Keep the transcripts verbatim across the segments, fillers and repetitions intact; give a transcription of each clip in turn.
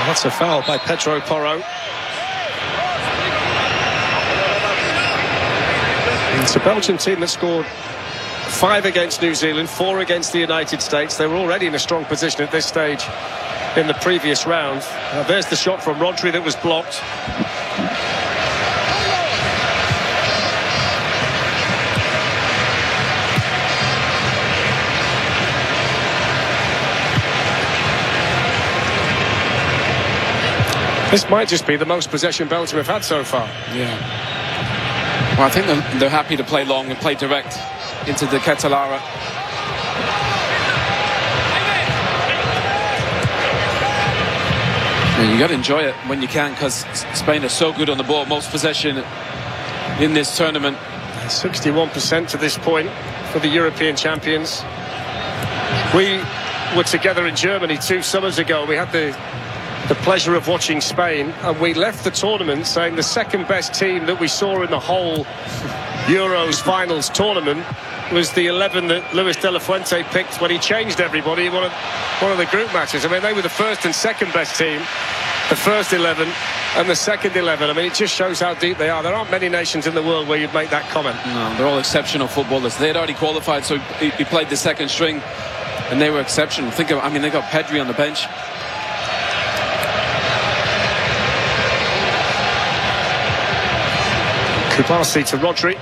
That's a foul by Pedro Porro. It's a Belgian team that scored five against New Zealand, four against the United States. They were already in a strong position at this stage in the previous round. Uh, there's the shot from Rodri that was blocked. This might just be the most possession Belgium have had so far. Yeah. Well, I think they're, they're happy to play long and play direct into the Catalara. And you got to enjoy it when you can, because Spain is so good on the ball, most possession in this tournament. sixty-one percent to this point for the European champions. We were together in Germany two summers ago. We had the the pleasure of watching Spain, and we left the tournament saying the second best team that we saw in the whole Euros finals tournament was the eleven that Luis de la Fuente picked when he changed everybody in one of, one of the group matches. I mean, they were the first and second best team, the first eleven and the second eleven. I mean, it just shows how deep they are. There aren't many nations in the world where you'd make that comment. No, they're all exceptional footballers. They had already qualified, so he, he played the second string, and they were exceptional. Think of, I mean, they got Pedri on the bench. Kubasi to Rodri.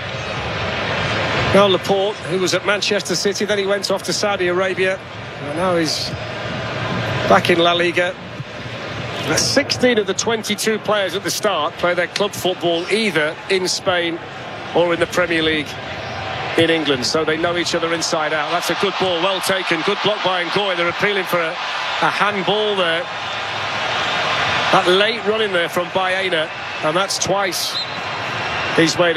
Now Laporte, who was at Manchester City, then he went off to Saudi Arabia, and now he's back in La Liga. sixteen of the twenty-two players at the start play their club football either in Spain or in the Premier League in England, so they know each other inside out. That's a good ball, well taken, good block by Ngoy. They're appealing for a, a handball there. That late run in there from Baena, and that's twice he's made